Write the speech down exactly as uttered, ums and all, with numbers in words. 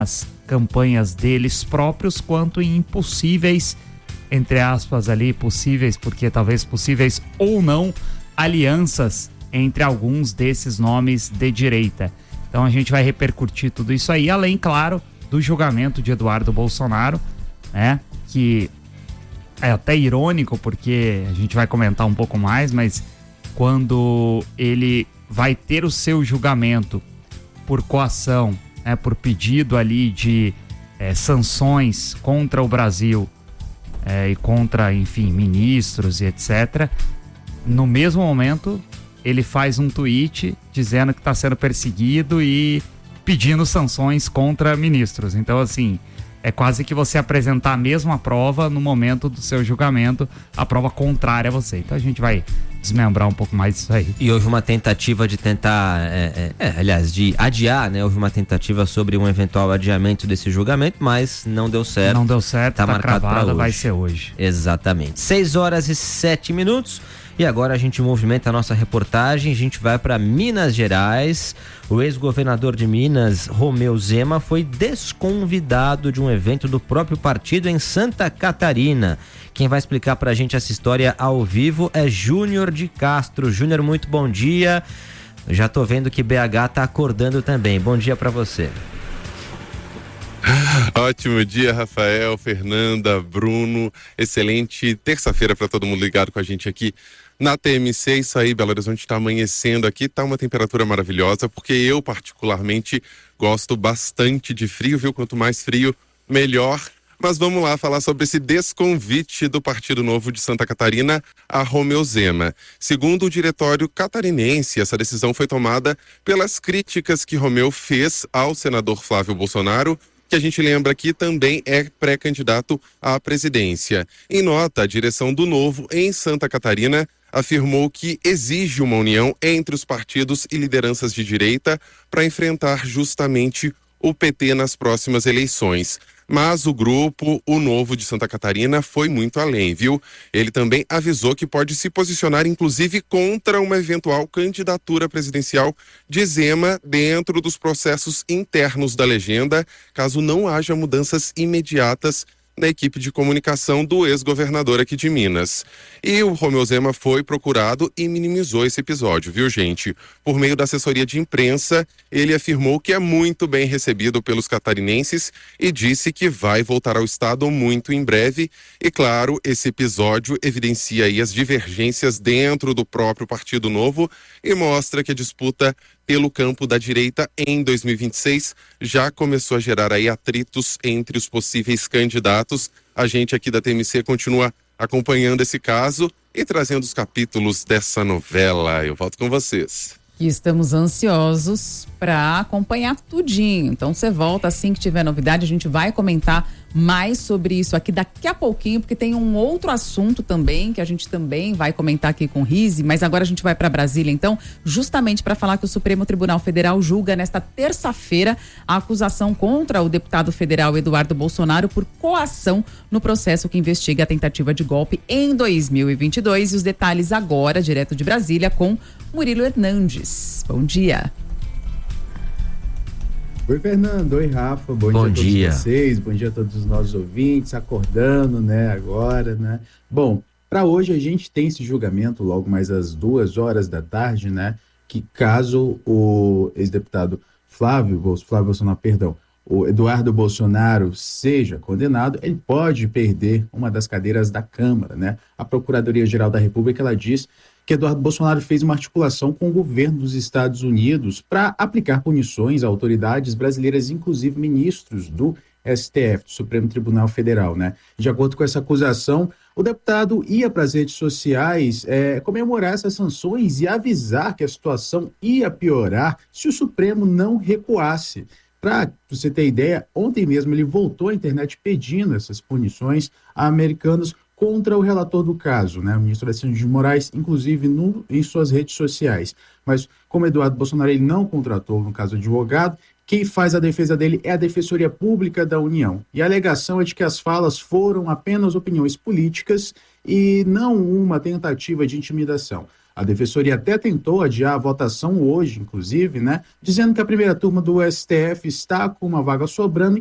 as campanhas deles próprios quanto em possíveis, entre aspas ali, possíveis, porque talvez possíveis ou não, alianças entre alguns desses nomes de direita. Então a gente vai repercutir tudo isso aí, além, claro, do julgamento de Eduardo Bolsonaro, né? Que é até irônico, porque a gente vai comentar um pouco mais, mas quando ele vai ter o seu julgamento por coação, né, por pedido ali de é, sanções contra o Brasil é, e contra, enfim, ministros e etcétera, no mesmo momento ele faz um tweet dizendo que está sendo perseguido e pedindo sanções contra ministros. Então, assim, é quase que você apresentar a mesma prova no momento do seu julgamento, a prova contrária a você. Então a gente vai desmembrar um pouco mais disso aí. E houve uma tentativa de tentar, é, é, é, aliás, de adiar, né? Houve uma tentativa sobre um eventual adiamento desse julgamento, mas não deu certo. Não deu certo, tá, tá marcado para hoje. Vai ser hoje. Exatamente. seis horas e sete minutos. E agora a gente movimenta a nossa reportagem, a gente vai para Minas Gerais. O ex-governador de Minas, Romeu Zema, foi desconvidado de um evento do próprio partido em Santa Catarina. Quem vai explicar para a gente essa história ao vivo é Júnior de Castro. Júnior, muito bom dia. Já tô vendo que B H tá acordando também. Bom dia para você. Ótimo dia, Rafael, Fernanda, Bruno. Excelente terça-feira para todo mundo ligado com a gente aqui na T M C. Isso aí, Belo Horizonte está amanhecendo aqui, tá uma temperatura maravilhosa, porque eu particularmente gosto bastante de frio, viu? Quanto mais frio, melhor. Mas vamos lá falar sobre esse desconvite do Partido Novo de Santa Catarina a Romeu Zema. Segundo o diretório catarinense, essa decisão foi tomada pelas críticas que Romeu fez ao senador Flávio Bolsonaro, que a gente lembra que também é pré-candidato à presidência. Em nota, a direção do Novo em Santa Catarina afirmou que exige uma união entre os partidos e lideranças de direita para enfrentar justamente o P T nas próximas eleições. Mas o grupo, o Novo de Santa Catarina, foi muito além, viu? Ele também avisou que pode se posicionar, inclusive, contra uma eventual candidatura presidencial de Zema dentro dos processos internos da legenda, caso não haja mudanças imediatas na equipe de comunicação do ex-governador aqui de Minas. E o Romeu Zema foi procurado e minimizou esse episódio, viu, gente? Por meio da assessoria de imprensa, ele afirmou que é muito bem recebido pelos catarinenses e disse que vai voltar ao estado muito em breve. E, claro, esse episódio evidencia aí as divergências dentro do próprio Partido Novo e mostra que a disputa pelo campo da direita em dois mil e vinte e seis já começou a gerar aí atritos entre os possíveis candidatos. A gente aqui da T M C continua acompanhando esse caso e trazendo os capítulos dessa novela. Eu volto com vocês. E estamos ansiosos para acompanhar tudinho. Então você volta assim que tiver novidade, a gente vai comentar mais sobre isso aqui daqui a pouquinho, porque tem um outro assunto também que a gente também vai comentar aqui com o Rizzi, mas agora a gente vai para Brasília então, justamente para falar que o Supremo Tribunal Federal julga nesta terça-feira a acusação contra o deputado federal Eduardo Bolsonaro por coação no processo que investiga a tentativa de golpe em dois mil e vinte e dois. E os detalhes agora, direto de Brasília, com Murilo Hernandes. Bom dia. Oi, Fernando. Oi, Rafa. Bom, Bom dia a dia. todos vocês. Bom dia a todos os nossos ouvintes, acordando, né, agora, né? Bom, para hoje a gente tem esse julgamento logo mais às duas horas da tarde, né? Que caso o ex-deputado Flávio, Flávio Bolsonaro, perdão, o Eduardo Bolsonaro seja condenado, ele pode perder uma das cadeiras da Câmara, né? A Procuradoria-Geral da República, ela diz que Eduardo Bolsonaro fez uma articulação com o governo dos Estados Unidos para aplicar punições a autoridades brasileiras, inclusive ministros do S T F, do Supremo Tribunal Federal, né? De acordo com essa acusação, o deputado ia para as redes sociais é, comemorar essas sanções e avisar que a situação ia piorar se o Supremo não recuasse. Para você ter ideia, ontem mesmo ele voltou à internet pedindo essas punições a americanos contra o relator do caso, né, o ministro Alexandre de Moraes, inclusive no, em suas redes sociais. Mas como Eduardo Bolsonaro ele não contratou, no caso, advogado, quem faz a defesa dele é a Defensoria Pública da União. E a alegação é de que as falas foram apenas opiniões políticas e não uma tentativa de intimidação. A Defensoria até tentou adiar a votação hoje, inclusive, né, dizendo que a primeira turma do S T F está com uma vaga sobrando